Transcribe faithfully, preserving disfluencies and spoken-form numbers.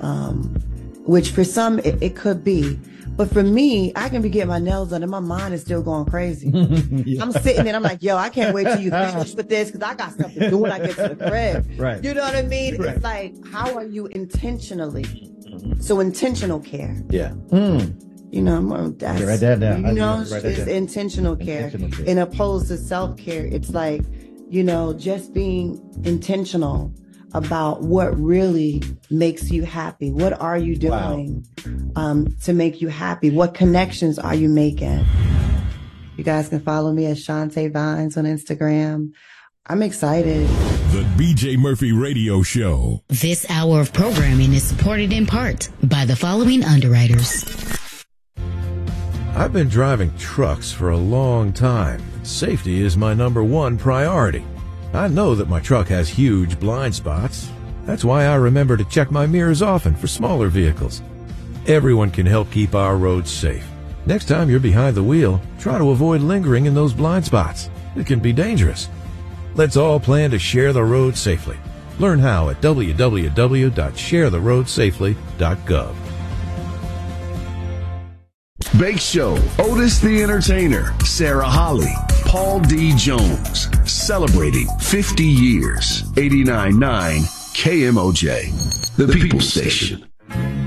Um, which for some, it, it could be. But for me, I can be getting my nails done and my mind is still going crazy. Yeah. I'm sitting there and I'm like, yo, I can't wait till you finish with this because I got stuff to do when I get to the crib. Right. You know what I mean? Right. It's like, how are you intentionally? So intentional care. Yeah. Mm. You know, that's, write that down. You know, write that it's down. Intentional care. Intentional care. In opposed to self-care, it's like, you know, just being intentional about what really makes you happy. What are you doing wow. um, to make you happy? What connections are you making? You guys can follow me at Shantae Vines on Instagram. I'm excited. The B J Murphy Radio Show. This hour of programming is supported in part by the following underwriters. I've been driving trucks for a long time. Safety is my number one priority. I know that my truck has huge blind spots. That's why I remember to check my mirrors often for smaller vehicles. Everyone can help keep our roads safe. Next time you're behind the wheel, try to avoid lingering in those blind spots. It can be dangerous. Let's all plan to share the road safely. Learn how at w w w dot share the road safely dot gov. Bake Show, Otis the Entertainer, Sarah Holly, Paul D. Jones, celebrating fifty years. eighty-nine point nine K M O J, the People Station.